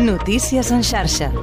Notícies en xarxa.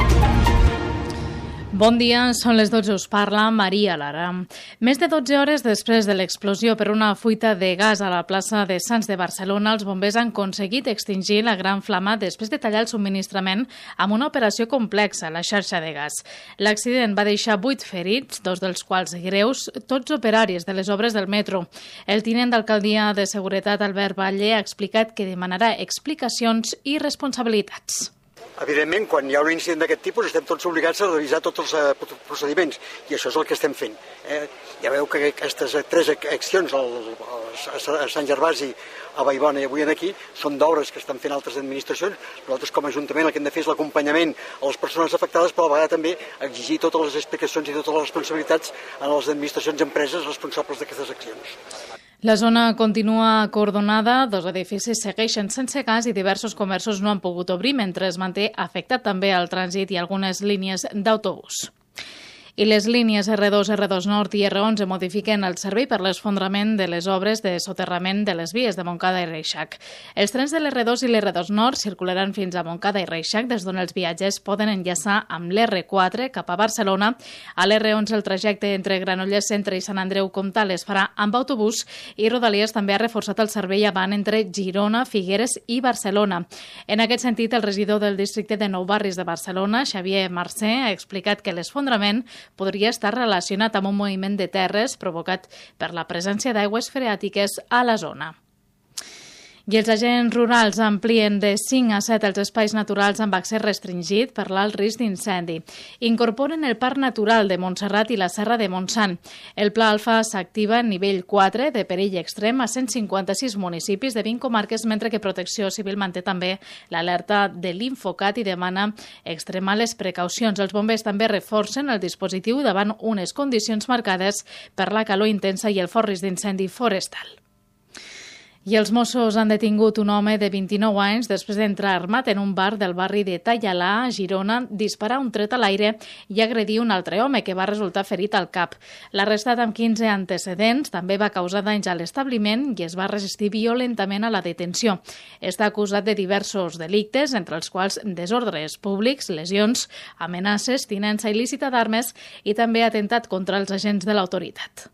Bon dia, són les 12, us parla Maria Lara. Més de 12 hores després de l'explosió per una fuita de gas a la plaça de Sants de Barcelona, els bombers han aconseguit extingir la gran flama després de tallar el subministrament amb una operació complexa a la xarxa de gas. L'accident va deixar 8 ferits, 2 dels quals greus, tots operaris de les obres del metro. El tinent d'Alcaldia de Seguretat, Albert Batlle, ha explicat que demanarà explicacions i responsabilitats. Evidentment, quan hi ha un incident d'aquest tipus estem tots obligats a revisar tots els procediments i això és el que estem fent. Ja veu que aquestes 3 accions a Sant Gervasi, a Vallbona i avui aquí són d'obres que estan fent altres administracions. Nosaltres com a Ajuntament el que hem de fer és l'acompanyament a les persones afectades, però a la vegada també exigir totes les explicacions i totes les responsabilitats a les administracions i empreses responsables d'aquestes accions. La zona continua acordonada, 2 edificis segueixen sense gas i diversos comerços no han pogut obrir, mentre es manté afectat també el trànsit i algunes línies d'autobús. I les línies R2, R2 Nord i R11 modifiquen el servei per l'esfondrament de les obres de soterrament de les vies de Montcada i Reixac. Els trens de l'R2 i l'R2 Nord circularan fins a Montcada i Reixac, des d'on els viatgers poden enllaçar amb l'R4 cap a Barcelona. A l'R11 el trajecte entre Granollers Centre i Sant Andreu Comtal es farà amb autobús i Rodalies també ha reforçat el servei avant entre Girona, Figueres i Barcelona. En aquest sentit, el regidor del districte de Nou Barris de Barcelona, Xavier Marcé, ha explicat que l'esfondrament podria estar relacionat amb un moviment de terres provocat per la presència d'aigües freàtiques a la zona. I els agents rurals amplien de 5 a 7 els espais naturals amb accés restringit per l'alt risc d'incendi. Incorporen el Parc Natural de Montserrat i la Serra de Montsant. El Pla Alfa s'activa en nivell 4 de perill extrem a 156 municipis de 20 comarques, mentre que Protecció Civil manté també l'alerta de l'Infocat i demana extremar les precaucions. Els bombers també reforcen el dispositiu davant unes condicions marcades per la calor intensa i el fort risc d'incendi forestal. I els Mossos han detingut un home de 29 anys després d'entrar armat en un bar del barri de Tallalà, a Girona, disparar un tret a l'aire i agredir un altre home que va resultar ferit al cap. L'arrestat amb 15 antecedents també va causar danys a l'establiment i es va resistir violentament a la detenció. Està acusat de diversos delictes, entre els quals desordres públics, lesions, amenaces, tinença il·lícita d'armes i també atemptat contra els agents de l'autoritat.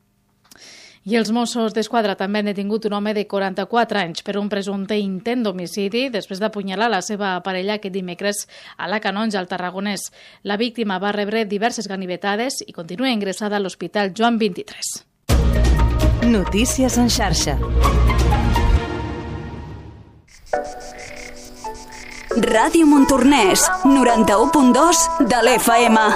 I els Mossos d'Esquadra també han detingut un home de 44 anys per un presumpte intent d'homicidi després d'apunyalar la seva parella aquest dimecres a la Canonja, al Tarragonès. La víctima va rebre diverses ganivetades i continua ingressada a l'Hospital Joan 23. Notícies en xarxa. Ràdio Montornès, 91.2 de l'FM.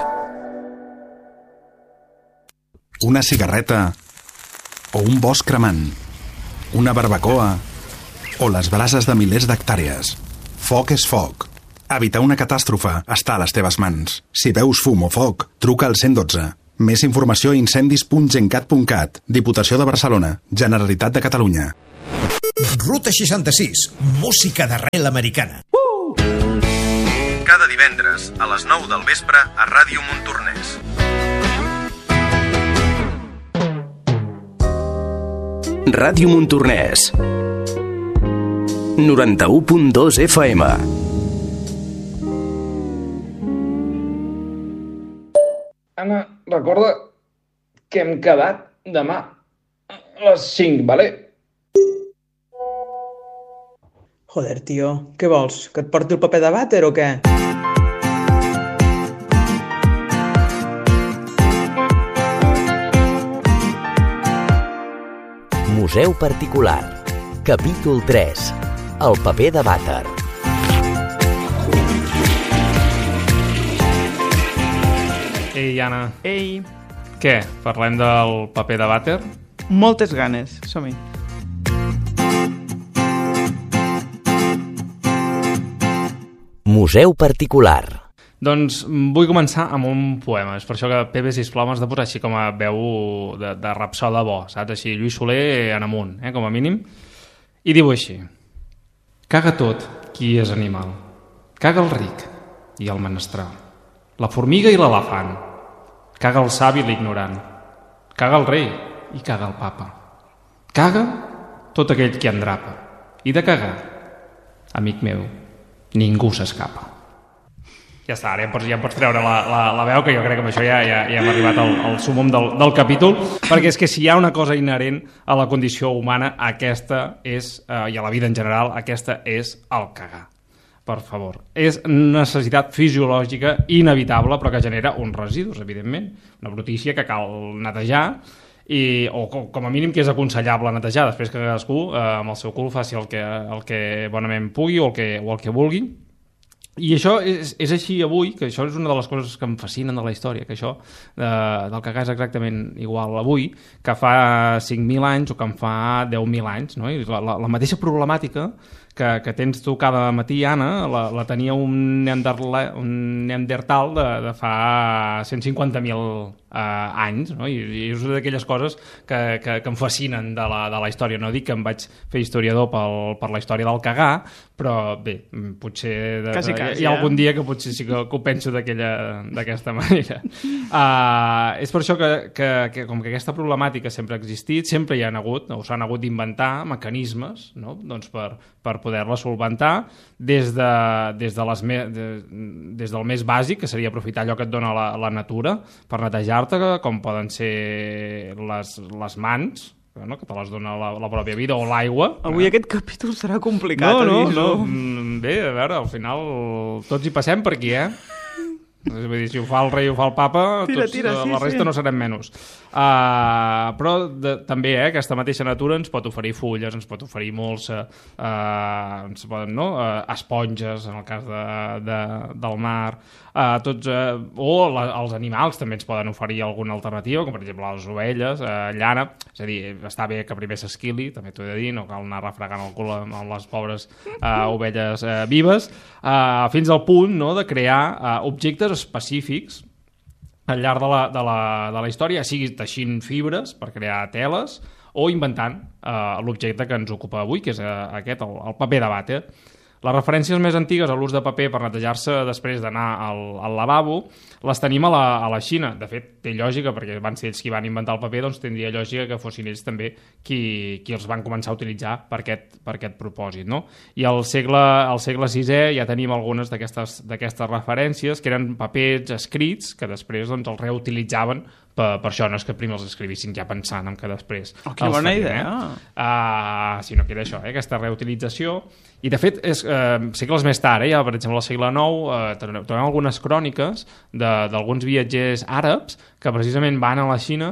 Una cigarreta o un bosc cremant, una barbacoa o les brases de milers d'hectàrees. Foc és foc. Evitar una catàstrofe està a les teves mans. Si veus fum o foc, truca al 112. Més informació a incendis.gencat.cat. Diputació de Barcelona. Generalitat de Catalunya. Ruta 66. Música d'arrel americana. Cada divendres a les 9 del vespre a Ràdio Montornès. Ràdio Montornès 91.2 FM. Anna, recorda que hem quedat demà a les 5, vale? Joder, tio, què vols? Que et porti el paper de vàter o què? Museu particular. Capítol 3. El paper de vàter. Ei, Anna. Ei. Què? Parlem del paper de vàter? Moltes ganes, som-hi. Museu particular. Doncs vull començar amb un poema. És per això que, Pepe, sisplau, m'has de posar així com a veu de rapsoda bo, saps? Així, Lluís Soler en amunt, com a mínim. I diu així: caga tot qui és animal. Caga el ric i el menestral, la formiga i l'elefant. Caga el savi i l'ignorant. Caga el rei i caga el papa. Caga tot aquell qui endrapa. I de cagar, amic meu, Ningú s'escapa. Ja està, ara ja em pots treure la veu, que jo crec que amb això ja hem arribat al súmmum del capítol, perquè és que si hi ha una cosa inherent a la condició humana, aquesta és, i a la vida en general, aquesta és el cagar. Per favor. És necessitat fisiològica inevitable, però que genera uns residus, evidentment. Una brutícia que cal netejar, o com a mínim que és aconsellable netejar, després que cadascú amb el seu cul faci el que bonament pugui o el que vulgui. I això és així avui, que això és una de les coses que em fascinen de la història, que això del cagar és exactament igual avui que fa 5.000 anys o que en fa 10.000 anys, no? I la mateixa problemàtica que tens tu cada matí, Anna, la tenia un neandertal de fa 150.000 anys, no? I és una d'aquelles coses que em fascinen de la història. No dic que em vaig fer historiador per la història del cagar, però bé, potser hi ha algun dia que potser sí que ho penso d'aquesta manera. És per això que com que aquesta problemàtica sempre ha existit, sempre hi ha hagut, o s'han hagut d'inventar mecanismes, no? Doncs per poder-la solventar des del més bàsic, que seria aprofitar allò que et dona la natura per netejar-te, com poden ser les mans, no? Que te les dona la pròpia vida, o l'aigua. Avui aquest capítol serà complicat. No. Bé, a veure, al final tots hi passem per aquí, Vull dir, si ho fa el rei o ho fa el papa, la resta no serem menys. Però també aquesta mateixa natura ens pot oferir fulles, ens pot oferir molsa, ens poden, esponges, en el cas del mar, o els animals també ens poden oferir alguna alternativa, com per exemple les ovelles, llana. És a dir, està bé que primer s'esquili, també t'ho he de dir, no cal anar refregant el cul amb les pobres ovelles vives, fins al punt de crear objectes específics al llarg de la història, sigui teixint fibres per crear teles o inventant l'objecte que ens ocupa avui, que és aquest, el paper de vàter. Les referències més antigues a l'ús de paper per netejar-se després d'anar al lavabo les tenim a la Xina. De fet, té lògica, perquè van ser ells qui van inventar el paper, doncs tindria lògica que fossin ells també qui els van començar a utilitzar per aquest propòsit, no? I al segle VI ja tenim algunes d'aquestes referències, que eren papers escrits que després els reutilitzaven per això. No és que primer els escrivissin ja pensant en que després que bona idea. Sinó que era això, aquesta reutilització. I de fet, segles més tard, ja per exemple al segle IX, trobem algunes cròniques d'alguns viatgers àrabs que precisament van a la Xina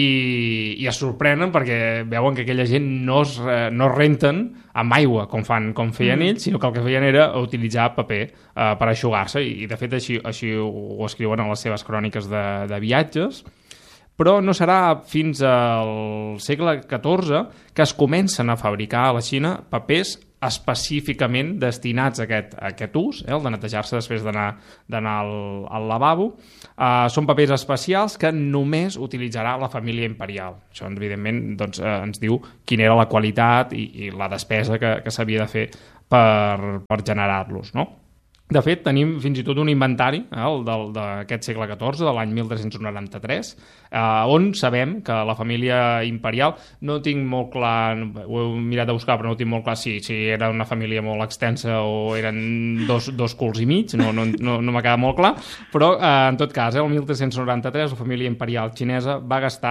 i es sorprenen perquè veuen que aquella gent no es renten amb aigua com feien ells, sinó que el que feien era utilitzar paper per eixugar-se, i de fet així ho escriuen en les seves cròniques de viatges. Però no serà fins al segle XIV que es comencen a fabricar a la Xina papers específicament destinats a aquest ús, el de netejar-se després d'anar al lavabo. Són papers especials que només utilitzarà la família imperial. Això, evidentment, ens diu quina era la qualitat i la despesa que s'havia de fer per generar-los, no? De fet, tenim fins i tot un inventari d'aquest segle XIV, de l'any 1393, on sabem que la família imperial, no tinc molt clar, ho he mirat de buscar, però no tinc molt clar si era una família molt extensa o eren dos culs i mig, no m'ha quedat molt clar, però en tot cas, el 1393 la família imperial xinesa va gastar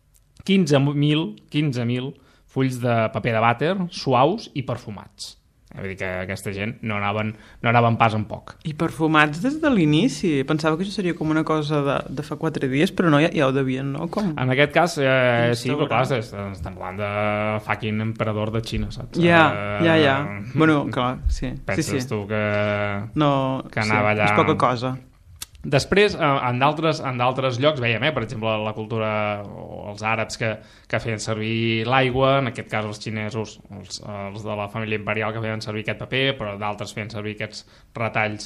15.000 fulls de paper de vàter suaus i perfumats. Vull dir que aquesta gent no anaven pas en poc. I perfumats des de l'inici. Pensava que això seria com una cosa de fa 4 dies, però no, ja ho devien, no? En aquest cas, sí, però clar, estem parlant de fucking emperador de Xina, saps? Ja. Bueno, clar, sí. Penses tu que sí, anava allà... És poca cosa. Després, en d'altres llocs, veiem, per exemple, la cultura o els àrabs que feien servir l'aigua, en aquest cas els xinesos, els de la família imperial que feien servir aquest paper, però d'altres feien servir aquests retalls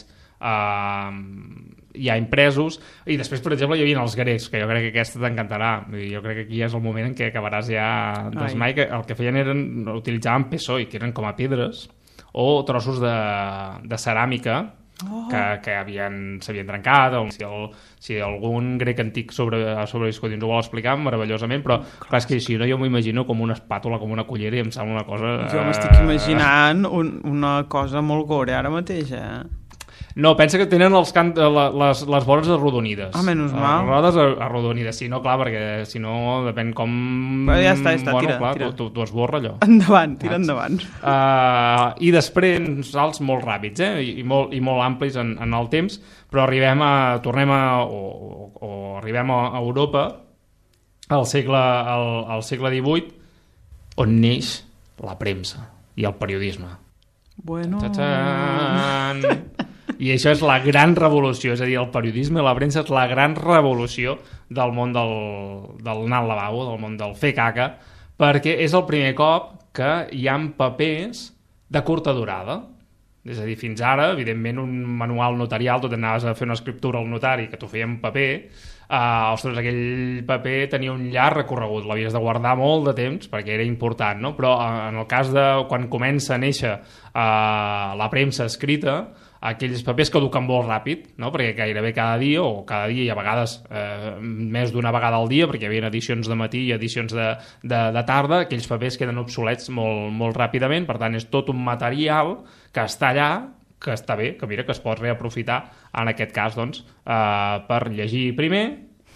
ja impresos. I després, per exemple, hi havia els grecs, que jo crec que aquesta t'encantarà. Jo crec que aquí és el moment en què acabaràs ja desmai, que el que feien utilitzaven pessoi, que eren com a pedres, o trossos de ceràmica, que s'havien trencat, o si algun grec antic sobreviscut i ens ho vol explicar meravellosament, però clar, és que si no jo m'ho imagino com una espàtula, com una cullera, i em sembla una cosa... Jo m'estic imaginant una cosa molt gore ara mateix, No, pensa que tenen les vores arrodonides. Menys mal. Les rodes arrodonides, si no, clar, perquè si no, depèn com... Però ja està, bueno, tira. Tu esborra allò. Endavant, tira endavant. I després salts molt ràpids, i molt amplis en el temps, però arribem a Europa al segle XVIII, on neix la premsa i el periodisme. Bueno... I això és la gran revolució, és a dir, el periodisme i la premsa és la gran revolució del món del anar al lavabo, del món del fer caca, perquè és el primer cop que hi ha papers de curta durada. És a dir, fins ara, evidentment, un manual notarial, tu t'anaves a fer una escriptura al notari que t'ho feia en paper, ostres, aquell paper tenia un llarg recorregut, l'havies de guardar molt de temps perquè era important, no? Però en el cas de quan comença a néixer la premsa escrita, aquells papers caduquen molt ràpid, no? Perquè gairebé cada dia i a vegades més d'una vegada al dia, perquè hi havia edicions de matí i edicions de tarda, aquells papers queden obsolets molt ràpidament, per tant és tot un material que està allà, que està bé, que mira, que es pot reaprofitar en aquest cas, doncs, per llegir primer,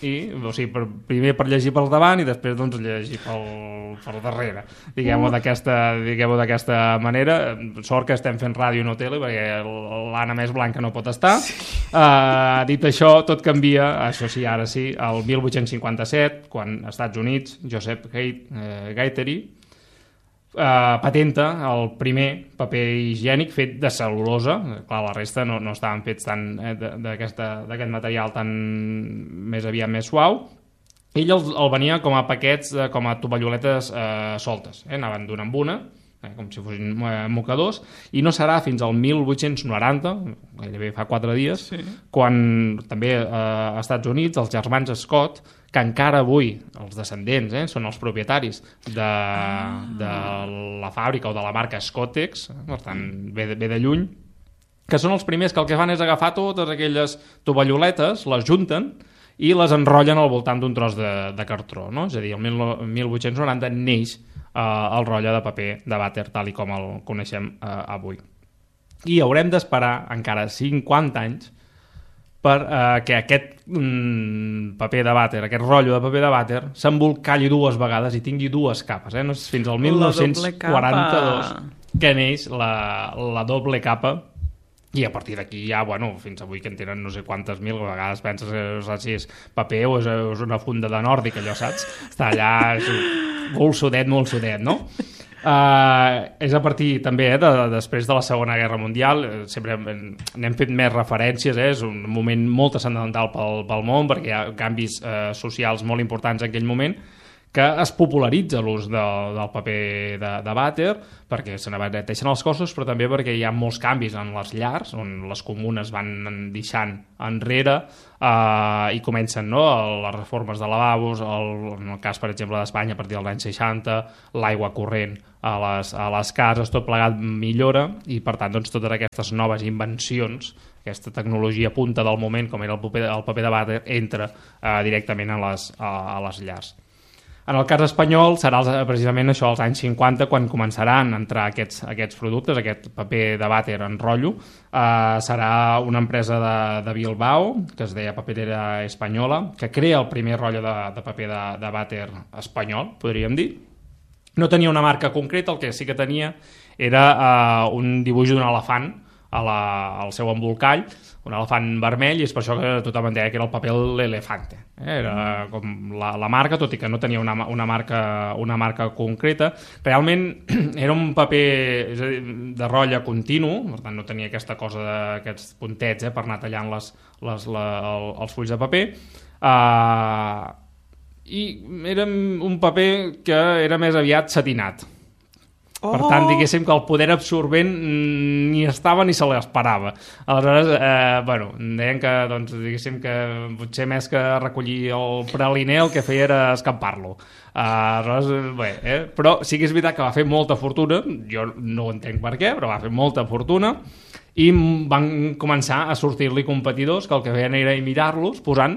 primer per llegir pel davant i després doncs llegir pel darrere, diguem-ho d'aquesta manera. Sort que estem fent ràdio i no tele, perquè l'Anna més blanca no pot estar. Dit això, tot canvia, això sí, ara sí, el 1857, quan als Estats Units Joseph Guattari patenta el primer paper higiènic fet de cel·lulosa. Clar, la resta no estaven fets tant d'aquest material tan més aviat més suau. Ell el venia com a paquets, com a tovalloletes soltes, anaven d'una en una, com si fossin mocadors, i no serà fins al 1890, gairebé fa 4 dies, quan també als Estats Units els germans Scott, que encara avui els descendents són els propietaris de la fàbrica o de la marca Scottex, per tant ve de lluny, que són els primers que el que fan és agafar totes aquelles tovalloletes, les junten i les enrotllen al voltant d'un tros de cartró, no? És a dir, el 1890 neix el rotlle de paper de vàter tal i com el coneixem avui. I haurem d'esperar encara 50 anys perquè aquest paper de vàter, aquest rotllo de paper de vàter, s'embolcalli 2 vegades i tingui 2 capes. No és fins al 1942 que neix la doble capa, i a partir d'aquí ja, fins avui que en tenen no sé quantes mil, a vegades penses si és paper o és una funda de nòrdic, allò, saps? Està allà molt sudet, no? És a partir també després de la Segona Guerra Mundial, sempre n'hem fet més referències, és un moment molt transcendental pel món perquè hi ha canvis socials molt importants en aquell moment, que es popularitza l'ús del paper de vàter perquè se n'abarateixen els costos, però també perquè hi ha molts canvis en les llars, on les comunes van deixant enrere i comencen les reformes de lavabos, en el cas, per exemple, d'Espanya, a partir dels anys 60, l'aigua corrent a les cases, tot plegat millora, i per tant doncs, totes aquestes noves invencions, aquesta tecnologia punta del moment, com era el paper de vàter, entra directament a les llars. En el cas espanyol serà precisament això, als anys 50, quan començaran a entrar aquests productes, aquest paper de vàter en rotllo. Serà una empresa de Bilbao, que es deia Paperera Espanyola, que crea el primer rotllo de paper de vàter espanyol, podríem dir. No tenia una marca concreta, el que sí que tenia era un dibuix d'un elefant al seu embolcall, un elefant vermell, i és per això que tothom deia que era el paper l'elefante. Era com la marca, tot i que no tenia una marca concreta. Realment era un paper de rotlle continu, per tant no tenia aquesta cosa d'aquests puntets per anar tallant els fulls de paper, i era un paper que era més aviat satinat. Per tant, diguéssim que el poder absorbent ni estava ni se l'esperava. Aleshores, deien que, diguéssim que potser més que recollir el praliner el que feia era escampar-lo. Aleshores, però sí que és veritat que va fer molta fortuna, jo no ho entenc per què, però va fer molta fortuna, i van començar a sortir-li competidors que el que feien era imitar-los posant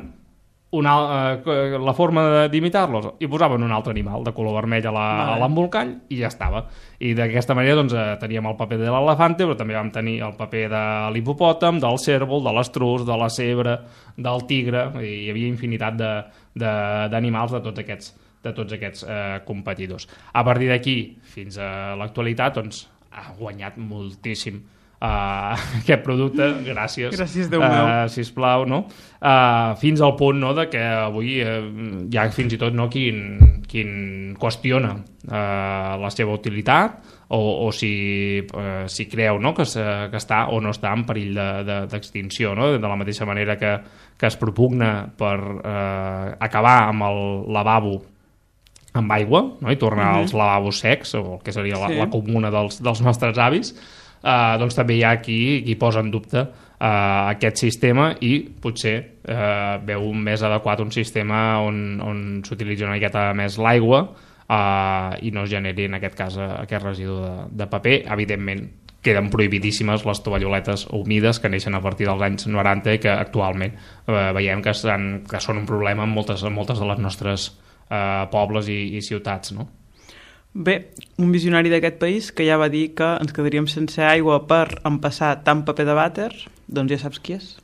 la forma d'imitar-los i posaven un altre animal de color vermell a l'embolcall i ja estava. I d'aquesta manera doncs, teníem el paper de l'elefante, però també vam tenir el paper de l'hipopòtam, del cérvol, de l'estrus, de la zebra, del tigre, i hi havia infinitat d'animals de tots aquests competidors. A partir d'aquí, fins a l'actualitat, doncs, ha guanyat moltíssim aquest producte, gràcies Déu meu, sisplau, no? Fins al punt, no, de que avui hi ha fins i tot quin qüestiona la seva utilitat o si creu, no, que està o no està en perill d'extinció, no? De la mateixa manera que es propugna per acabar amb el lavabo amb aigua, no? I tornar als lavabos secs, o el que seria la comuna dels nostres avis. Doncs també hi ha qui posa en dubte aquest sistema i potser veu més adequat un sistema on s'utilitzi una miqueta més l'aigua i no es generi en aquest cas aquest residu de paper. Evidentment queden prohibidíssimes les tovalloletes humides que neixen a partir dels anys 90 i que actualment veiem que són un problema en moltes de les nostres pobles i ciutats, no? Bé, un visionari d'aquest país que ja va dir que ens quedaríem sense aigua per empassar tant paper de vàter, doncs ja saps qui és.